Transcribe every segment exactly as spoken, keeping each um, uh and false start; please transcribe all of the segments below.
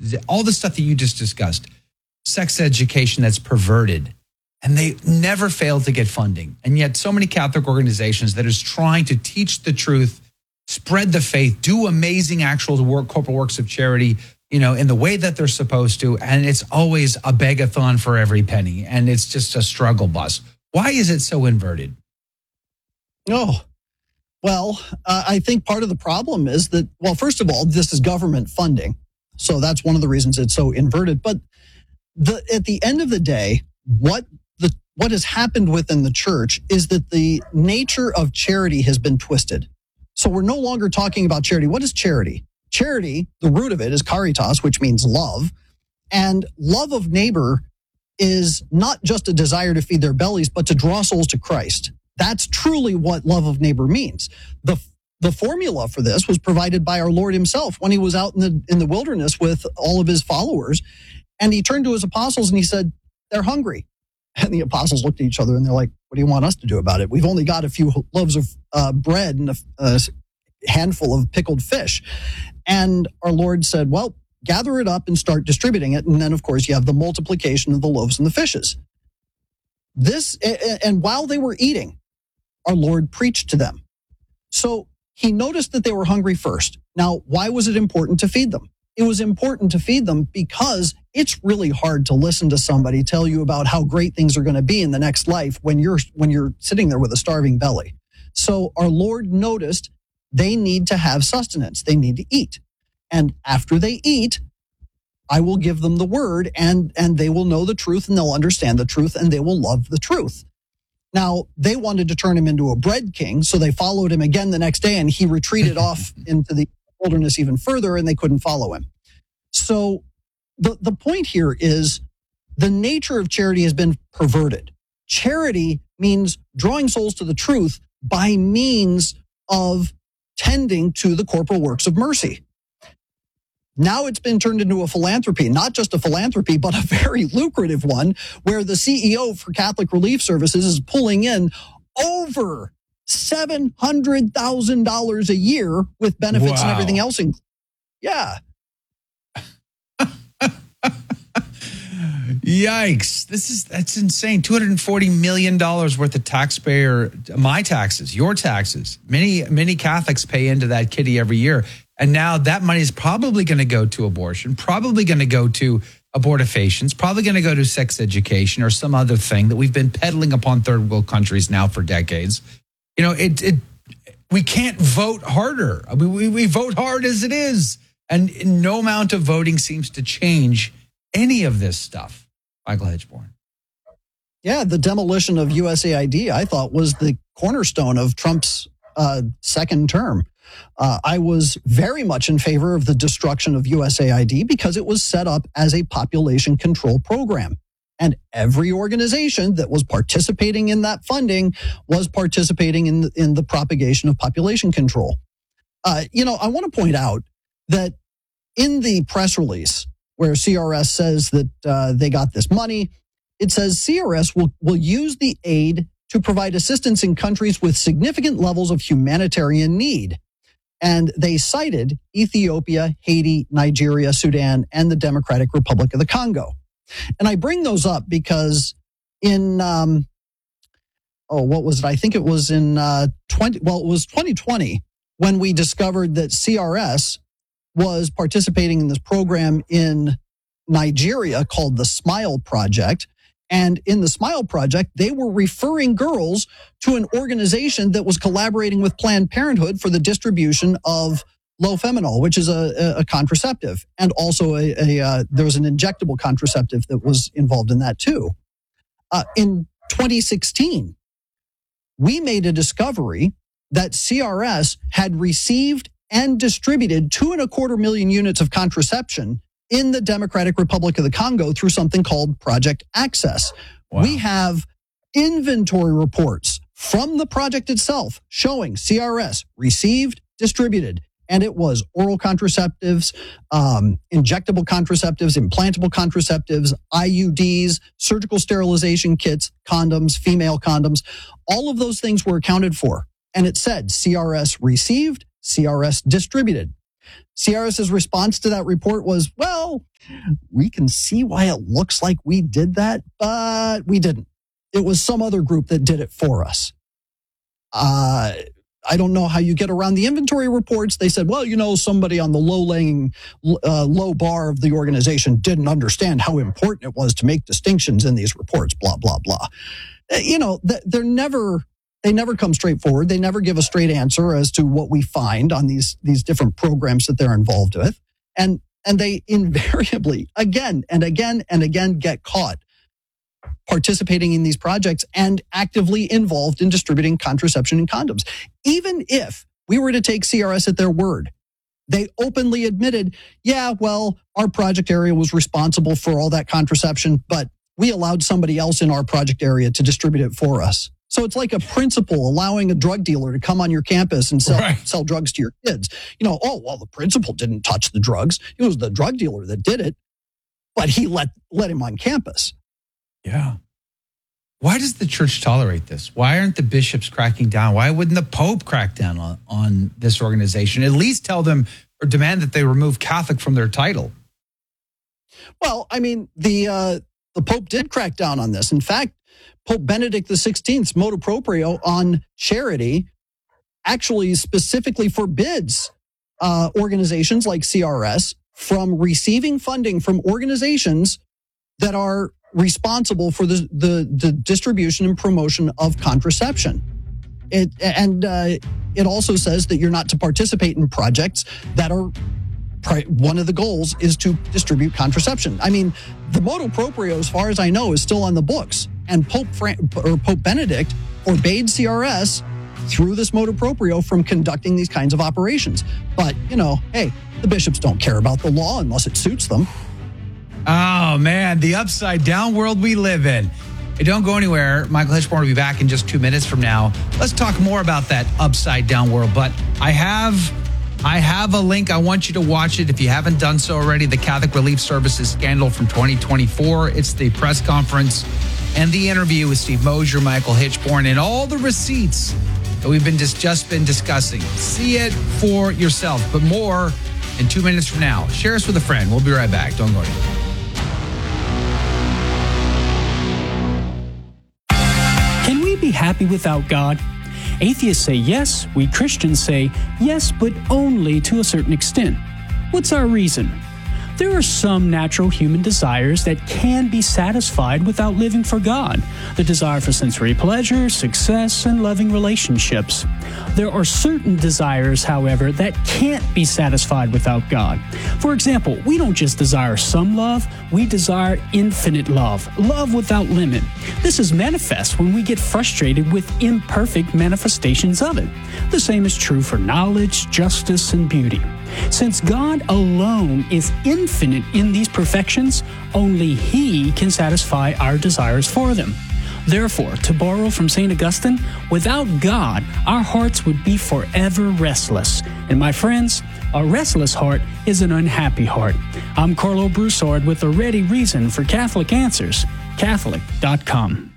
all the stuff that you just discussed, sex education that's perverted. And they never fail to get funding. And yet so many Catholic organizations that is trying to teach the truth, spread the faith, do amazing actual work, corporal works of charity, you know, in the way that they're supposed to. And it's always a begathon for every penny. And it's just a struggle bus. Why is it so inverted? Oh, well, uh, I think part of the problem is that, well, first of all, this is government funding. So that's one of the reasons it's so inverted. But the, at the end of the day, what the what has happened within the church is that the nature of charity has been twisted. So we're no longer talking about charity. What is charity? Charity, the root of it is caritas, which means love. And love of neighbor is not just a desire to feed their bellies, but to draw souls to Christ. That's truly what love of neighbor means. The the formula for this was provided by our Lord himself when he was out in the in the wilderness with all of his followers. And he turned to his apostles and he said, they're hungry. And the apostles looked at each other and they're like, what do you want us to do about it? We've only got a few loaves of uh, bread and a, a handful of pickled fish. And our Lord said, well, gather it up and start distributing it. And then, of course, you have the multiplication of the loaves and the fishes. This, and while they were eating, our Lord preached to them. So he noticed that they were hungry first. Now, why was it important to feed them? It was important to feed them because it's really hard to listen to somebody tell you about how great things are going to be in the next life when you're when you're sitting there with a starving belly. So our Lord noticed they need to have sustenance. They need to eat. And after they eat, I will give them the word and, and they will know the truth and they'll understand the truth and they will love the truth. Now, they wanted to turn him into a bread king, so they followed him again the next day and he retreated off into the wilderness even further and they couldn't follow him. So the, the point here is the nature of charity has been perverted. Charity means drawing souls to the truth by means of tending to the corporal works of mercy. Now it's been turned into a philanthropy, not just a philanthropy, but a very lucrative one where the C E O for Catholic Relief Services is pulling in over seven hundred thousand dollars a year with benefits wow. and everything else. In- yeah. Yikes. This is, that's insane. two hundred forty million dollars worth of taxpayer, my taxes, your taxes. Many, many Catholics pay into that kitty every year. And now that money is probably going to go to abortion, probably going to go to abortifacients, probably going to go to sex education or some other thing that we've been peddling upon third world countries now for decades. You know, it, it we can't vote harder. I mean, we, we vote hard as it is. And no amount of voting seems to change any of this stuff. Michael Hedgeborn. Yeah, the demolition of U S A I D, I thought, was the cornerstone of Trump's uh, second term. Uh, I was very much in favor of the destruction of U S A I D because it was set up as a population control program. And every organization that was participating in that funding was participating in the, in the propagation of population control. Uh, you know, I want to point out that in the press release where C R S says that uh, they got this money, it says C R S will, will use the aid to provide assistance in countries with significant levels of humanitarian need. And they cited Ethiopia, Haiti, Nigeria, Sudan, and the Democratic Republic of the Congo. And I bring those up because in, um, oh, what was it? I think it was in uh, twenty. Well, it was twenty twenty when we discovered that C R S was participating in this program in Nigeria called the SMILE Project. And in the SMILE Project, they were referring girls to an organization that was collaborating with Planned Parenthood for the distribution of Lofeminol, which is a, a contraceptive. And also a, a uh, there was an injectable contraceptive that was involved in that too. Uh, in twenty sixteen, we made a discovery that C R S had received and distributed two and a quarter million units of contraception in the Democratic Republic of the Congo through something called Project Access. Wow. We have inventory reports from the project itself showing C R S received, distributed, and it was oral contraceptives, um, injectable contraceptives, implantable contraceptives, I U Ds, surgical sterilization kits, condoms, female condoms. All of those things were accounted for. And it said C R S received, C R S distributed. CRS's response to that report was, well, we can see why it looks like we did that, but we didn't. It was some other group that did it for us. Uh, I don't know how you get around the inventory reports. They said, well, you know, somebody on the low-laying, uh, low bar of the organization didn't understand how important it was to make distinctions in these reports, blah, blah, blah. You know, they're never, they never come straight forward. They never give a straight answer as to what we find on these, these different programs that they're involved with. And, and they invariably, again and again and again, get caught participating in these projects and actively involved in distributing contraception and condoms. Even if we were to take C R S at their word, they openly admitted, yeah, well, our project area was responsible for all that contraception, but we allowed somebody else in our project area to distribute it for us. So it's like a principal allowing a drug dealer to come on your campus and sell, right. sell drugs to your kids. You know, oh, well, the principal didn't touch the drugs. It was the drug dealer that did it, but he let, let him on campus. Yeah. Why does the church tolerate this? Why aren't the bishops cracking down? Why wouldn't the Pope crack down on, on this organization? At least tell them or demand that they remove Catholic from their title. Well, I mean, the uh, the Pope did crack down on this. In fact, Pope Benedict the sixteenth's motu proprio on charity actually specifically forbids uh, organizations like C R S from receiving funding from organizations that are responsible for the, the, the distribution and promotion of contraception. It, and uh, it also says that you're not to participate in projects that are, one of the goals is to distribute contraception. I mean, the motu proprio, as far as I know, is still on the books. And Pope Fran- or Pope Benedict forbade C R S through this motu proprio from conducting these kinds of operations. But, you know, hey, the bishops don't care about the law unless it suits them. Oh, man, the upside down world we live in. Hey, don't go anywhere. Michael Hitchborn will be back in just two minutes from now. Let's talk more about that upside down world. But I have I have a link. I want you to watch it if you haven't done so already. The Catholic Relief Services scandal from twenty twenty-four. It's the press conference and the interview with Steve Mosier, Michael Hitchborn, and all the receipts that we've been just, just been discussing. See it for yourself, but more in two minutes from now. Share us with a friend. We'll be right back. Don't go anywhere. Can we be happy without God? Atheists say yes, we Christians say yes, but only to a certain extent. What's our reason? There are some natural human desires that can be satisfied without living for God. The desire for sensory pleasure, success, and loving relationships. There are certain desires, however, that can't be satisfied without God. For example, we don't just desire some love, we desire infinite love, love without limit. This is manifest when we get frustrated with imperfect manifestations of it. The same is true for knowledge, justice, and beauty. Since God alone is infinite in these perfections, only He can satisfy our desires for them. Therefore, to borrow from Saint Augustine, without God, our hearts would be forever restless. And my friends, a restless heart is an unhappy heart. I'm Carlo Broussard with a ready reason for Catholic Answers, Catholic dot com.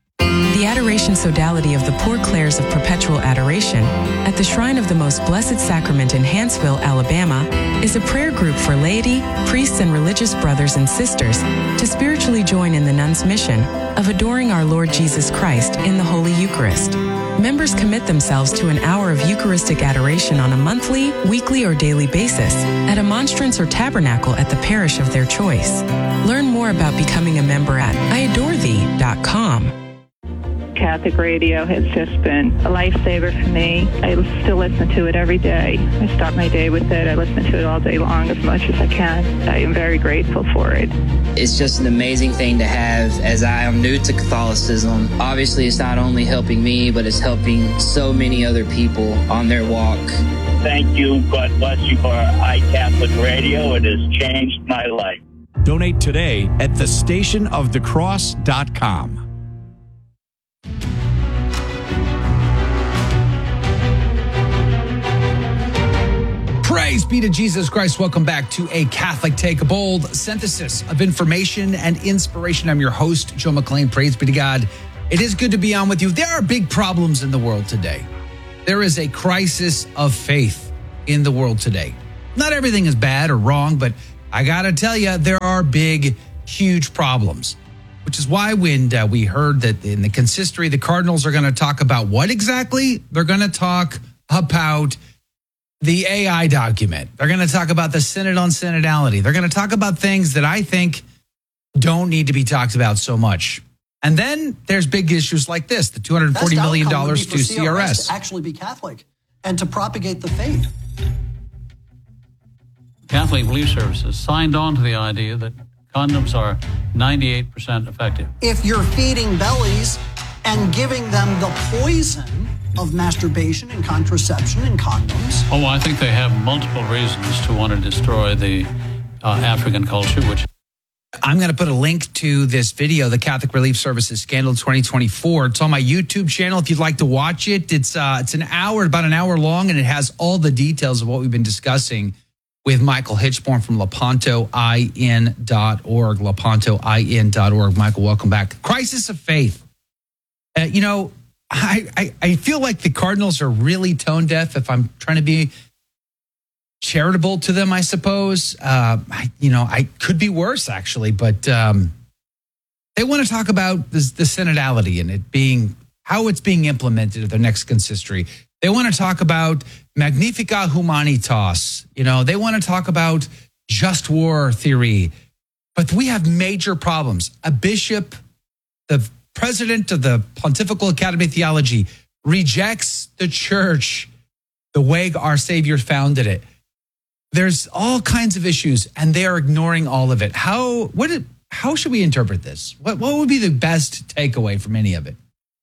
The Adoration Sodality of the Poor Clares of Perpetual Adoration at the Shrine of the Most Blessed Sacrament in Hanceville, Alabama, is a prayer group for laity, priests, and religious brothers and sisters to spiritually join in the nuns' mission of adoring our Lord Jesus Christ in the Holy Eucharist. Members commit themselves to an hour of Eucharistic adoration on a monthly, weekly, or daily basis at a monstrance or tabernacle at the parish of their choice. Learn more about becoming a member at I adore thee dot com. Catholic radio has just been a lifesaver for me. I still listen to it every day. I start my day with it. I listen to it all day long as much as I can. I am very grateful for it. It's just an amazing thing to have as I am new to Catholicism. Obviously, it's not only helping me, but it's helping so many other people on their walk. Thank you. God bless you for iCatholic Radio. It has changed my life. Donate today at the station of the cross dot com. Praise be to Jesus Christ. Welcome back to A Catholic Take, a bold synthesis of information and inspiration. I'm your host, Joe McLean. Praise be to God. It is good to be on with you. There are big problems in the world today. There is a crisis of faith in the world today. not everything is bad or wrong, but I got to tell you, there are big, huge problems, which is why when uh, we heard that in the consistory, the Cardinals are going to talk about what exactly? They're going to talk about the A I document. They're going to talk about the Synod on Synodality. They're going to talk about things that I think don't need to be talked about so much. And then there's big issues like this, the two hundred forty million dollars to C R S. To actually be Catholic and to propagate the faith. Catholic Belief Services signed on to the idea that condoms are ninety-eight percent effective. If you're feeding bellies and giving them the poison of masturbation and contraception and condoms. Oh, I think they have multiple reasons to want to destroy the uh, African culture, which... I'm going to put a link to this video, the Catholic Relief Services Scandal twenty twenty-four. It's on my YouTube channel if you'd like to watch it. It's uh, it's an hour, about an hour long, and it has all the details of what we've been discussing with Michael Hitchborn from Lepanto I N dot org, Lepanto I N dot org. Michael, welcome back. Crisis of faith. Uh, you know, I, I, I feel like the Cardinals are really tone deaf, if I'm trying to be charitable to them, I suppose. Uh, I, you know, I could be worse, actually, but um, they want to talk about this, the synodality and it being, how it's being implemented at their next consistory. They want to talk about Magnificat Humanitas. You know, they want to talk about just war theory. But we have major problems. A bishop, the president of the Pontifical Academy of Theology, rejects the church the way our Savior founded it. There's all kinds of issues, and they are ignoring all of it. How what did, how should we interpret this? What what would be the best takeaway from any of it?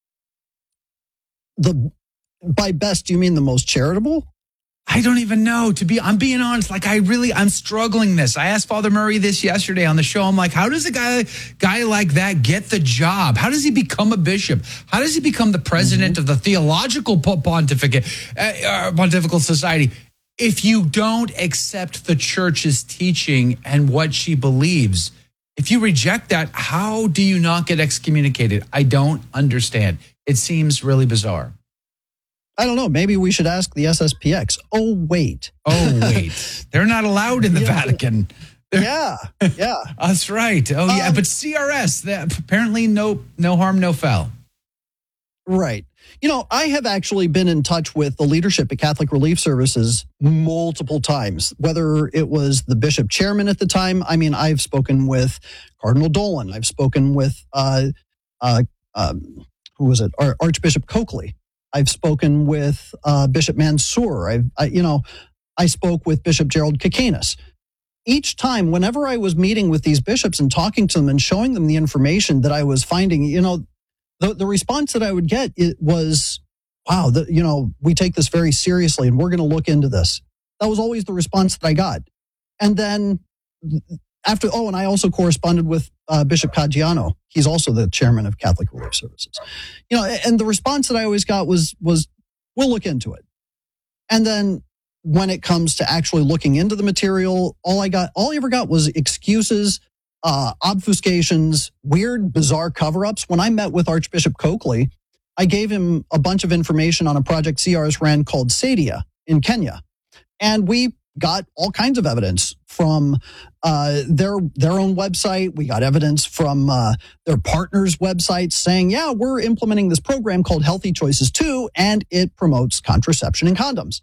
The by best, do you mean the most charitable? I don't even know. To be, I'm being honest. Like I really, I'm struggling this. I asked Father Murray this yesterday on the show. I'm like, how does a guy, guy like that get the job? How does he become a bishop? How does he become the president mm-hmm. of the Theological Pontificate, uh, Pontifical Society? If you don't accept the church's teaching and what she believes, if you reject that, how do you not get excommunicated? I don't understand. It seems really bizarre. I don't know. Maybe we should ask the S S P X. Oh, wait. Oh, wait. They're not allowed in the yeah. Vatican. They're, yeah, yeah. That's right. Oh, yeah. Um, but C R S, that, apparently no, no harm, no foul. Right. You know, I have actually been in touch with the leadership at Catholic Relief Services multiple times, whether it was the bishop chairman at the time. I mean, I've spoken with Cardinal Dolan. I've spoken with, uh, uh, um, who was it? Ar- Archbishop Coakley. I've spoken with uh, Bishop Mansour. I've, I, you know, I spoke with Bishop Gerald Kakanis. Each time, whenever I was meeting with these bishops and talking to them and showing them the information that I was finding, you know, the, the response that I would get it was, wow, the, you know, we take this very seriously and we're going to look into this. That was always the response that I got. And then after, oh, and I also corresponded with uh, Bishop Caggiano. He's also the chairman of Catholic Relief Services. You know, and the response that I always got was, was, we'll look into it. And then when it comes to actually looking into the material, all I got, all I ever got was excuses, uh, obfuscations, weird, bizarre cover-ups. When I met with Archbishop Coakley, I gave him a bunch of information on a project C R S ran called Sadia in Kenya. And we got all kinds of evidence from uh, their their own website. We got evidence from uh, their partners' websites saying, yeah, we're implementing this program called Healthy Choices two, and it promotes contraception and condoms.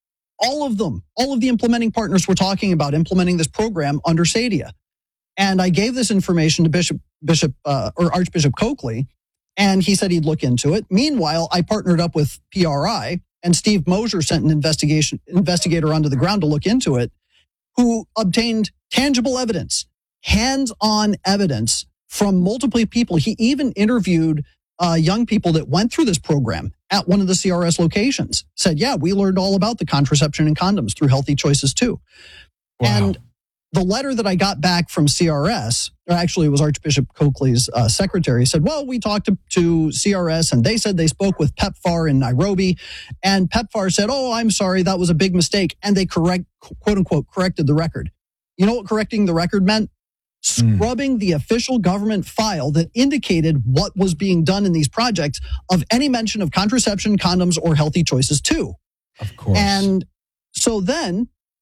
All of them, all of the implementing partners were talking about implementing this program under Sadia. And I gave this information to Bishop Bishop uh, or Archbishop Coakley, and he said he'd look into it. Meanwhile, I partnered up with P R I, and Steve Mosier sent an investigation investigator onto the ground to look into it, who obtained tangible evidence, hands-on evidence from multiple people. He even interviewed uh, young people that went through this program at one of the C R S locations. Said, yeah, we learned all about the contraception and condoms through Healthy Choices too. Wow. And the letter that I got back from C R S, or actually it was Archbishop Coakley's uh, secretary, said, well, we talked to, to C R S and they said they spoke with PEPFAR in Nairobi, and PEPFAR said, oh, I'm sorry, that was a big mistake. And they correct, quote unquote, corrected the record. You know what correcting the record meant? Scrubbing mm. the official government file that indicated what was being done in these projects of any mention of contraception, condoms, or Healthy Choices too. Of course. And so then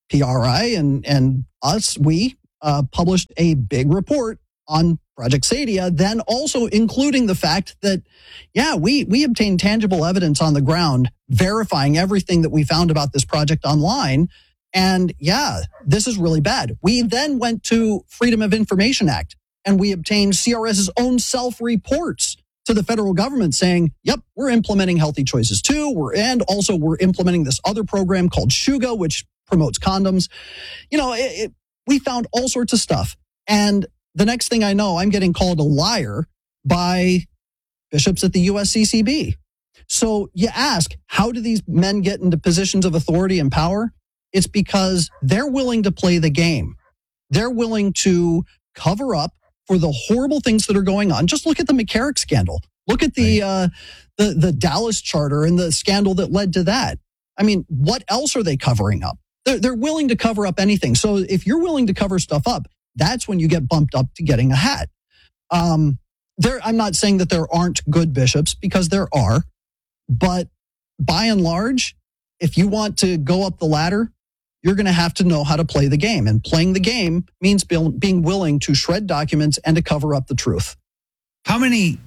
P R I and, and us, we uh, published a big report on Project Sadia, then also including the fact that, yeah, we, we obtained tangible evidence on the ground verifying everything that we found about this project online. And yeah, this is really bad. We then went to Freedom of Information Act and we obtained C R S's own self-reports to the federal government saying, yep, we're implementing Healthy Choices too. We're, and also we're implementing this other program called Shuga, which promotes condoms. You know, it, it, we found all sorts of stuff. And the next thing I know, I'm getting called a liar by bishops at the U S C C B. So you ask, how do these men get into positions of authority and power? It's because they're willing to play the game. They're willing to cover up for the horrible things that are going on. Just look at the McCarrick scandal. Look at the uh, the the Dallas Charter and the scandal that led to that. I mean, what else are they covering up? They're, they're willing to cover up anything. So if you're willing to cover stuff up, that's when you get bumped up to getting a hat. Um, there, I'm not saying that there aren't good bishops, because there are, but by and large, if you want to go up the ladder, you're going to have to know how to play the game. And playing the game means being willing to shred documents and to cover up the truth. How many,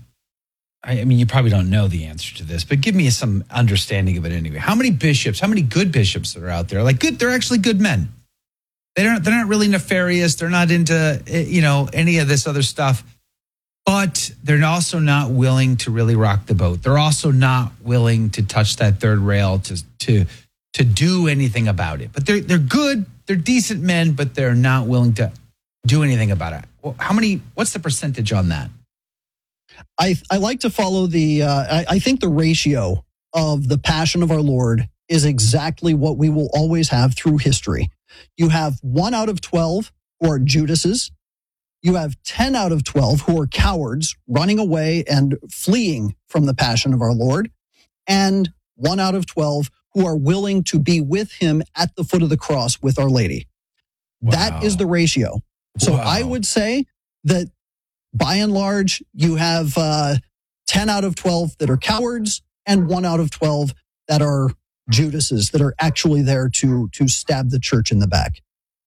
I mean, you probably don't know the answer to this, but give me some understanding of it anyway. How many bishops, how many good bishops that are out there? Like good, they're actually good men. They don't, they're not really nefarious. They're not into, you know, any of this other stuff, but they're also not willing to really rock the boat. They're also not willing to touch that third rail to, to, to do anything about it. But they're, they're good. They're decent men, but they're not willing to do anything about it. Well, how many, what's the percentage on that? I, I like to follow the, uh, I, I think the ratio of the passion of our Lord is exactly what we will always have through history. You have one out of twelve who are Judases. You have ten out of twelve who are cowards running away and fleeing from the passion of our Lord. And one out of twelve who are willing to be with him at the foot of the cross with Our Lady. Wow. That is the ratio. So wow. I would say that by and large, you have uh, ten out of twelve that are cowards and one out of twelve that are Judases, that are actually there to to stab the church in the back.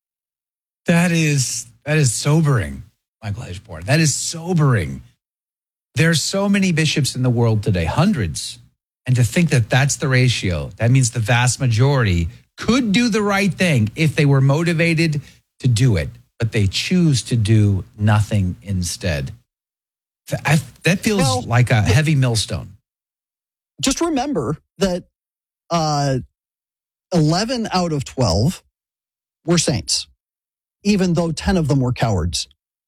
That is that is sobering, Michael Hedgeborn. That is sobering. There's so many bishops in the world today, hundreds. And to think that that's the ratio, that means the vast majority could do the right thing if they were motivated to do it, but they choose to do nothing instead. That, that feels well, like a heavy millstone. Just remember that uh, eleven out of twelve were saints, even though ten of them were cowards.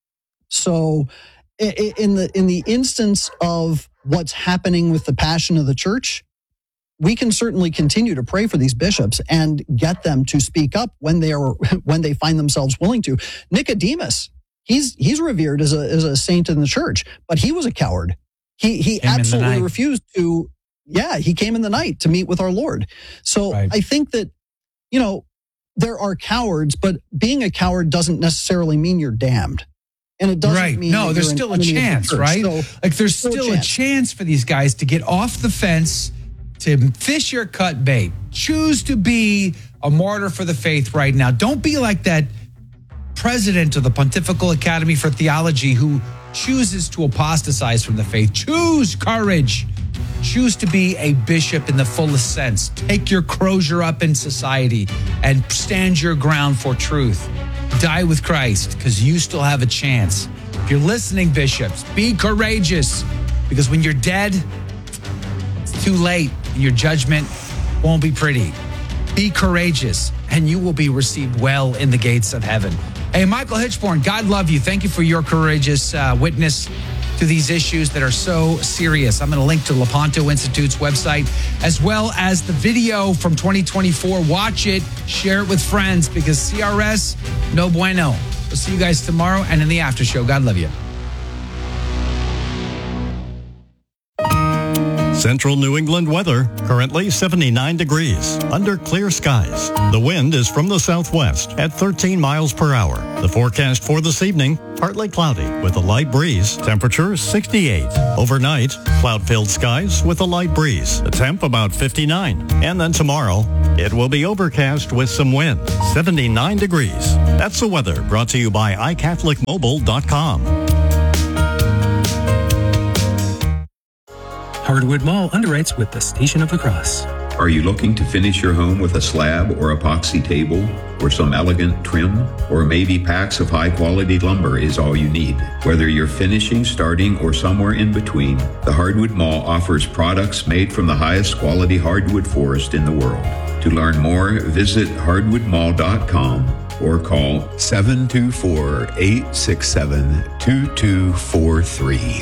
So in the in the instance of what's happening with the passion of the church, we can certainly continue to pray for these bishops and get them to speak up when they are when they find themselves willing to. Nicodemus, he's he's revered as a as a saint in the church, but he was a coward. He he came absolutely refused to. Yeah, he came in the night to meet with our Lord. So right. I think that, you know, there are cowards, but being a coward doesn't necessarily mean you're damned. And it doesn't right. mean no, there's still a chance, the right? So, like there's still, still a, chance. a chance for these guys to get off the fence, to fish your cut bait. Choose to be a martyr for the faith right now. Don't be like that president of the Pontifical Academy for Theology who chooses to apostatize from the faith. Choose courage. Choose to be a bishop in the fullest sense. Take your crozier up in society and stand your ground for truth. Die with Christ, because you still have a chance. If you're listening, bishops, be courageous, because when you're dead, it's too late, and your judgment won't be pretty. Be courageous, and you will be received well in the gates of heaven. Hey, Michael Hedgeborn, God love you. Thank you for your courageous uh, witness to these issues that are so serious. I'm going to link to Lepanto Institute's website, as well as the video from twenty twenty-four. Watch it, share it with friends, because C R S, no bueno. We'll see you guys tomorrow and in the after show. God love you. Central New England weather, currently seventy-nine degrees, under clear skies. The wind is from the southwest at thirteen miles per hour. The forecast for this evening, partly cloudy with a light breeze. Temperature sixty-eight. Overnight, cloud-filled skies with a light breeze. The temp about fifty-nine. And then tomorrow, it will be overcast with some wind. seventy-nine degrees. That's the weather brought to you by i catholic mobile dot com. Hardwood Mall underwrites with the Station of the Cross. Are you looking to finish your home with a slab or epoxy table or some elegant trim? Or maybe packs of high-quality lumber is all you need? Whether you're finishing, starting, or somewhere in between, the Hardwood Mall offers products made from the highest quality hardwood forest in the world. To learn more, visit hardwood mall dot com or call seven two four, eight six seven, two two four three.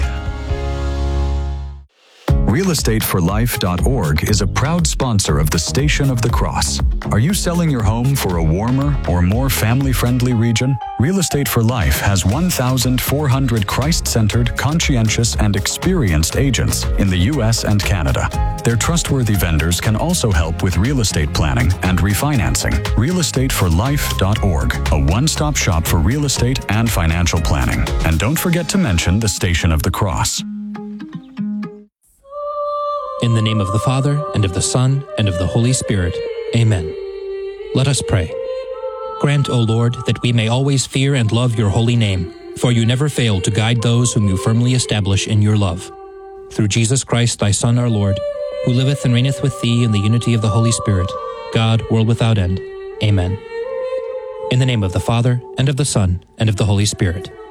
real estate for life dot org is a proud sponsor of the Station of the Cross. Are you selling your home for a warmer or more family-friendly region? Real Estate for Life has one thousand four hundred Christ-centered, conscientious, and experienced agents in the U S and Canada. Their trustworthy vendors can also help with real estate planning and refinancing. real estate for life dot org, a one-stop shop for real estate and financial planning. And don't forget to mention the Station of the Cross. In the name of the Father, and of the Son, and of the Holy Spirit. Amen. Let us pray. Grant, O Lord, that we may always fear and love your holy name, for you never fail to guide those whom you firmly establish in your love. Through Jesus Christ, thy Son, our Lord, who liveth and reigneth with thee in the unity of the Holy Spirit, God, world without end. Amen. In the name of the Father, and of the Son, and of the Holy Spirit.